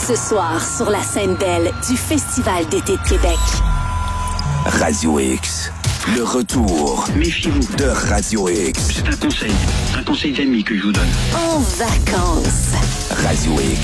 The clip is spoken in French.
Ce soir, sur la scène belle du Festival d'été de Québec. Radio X. Le retour. Méfiez-vous. De Radio X. C'est un conseil d'ami que je vous donne. En vacances. Radio X.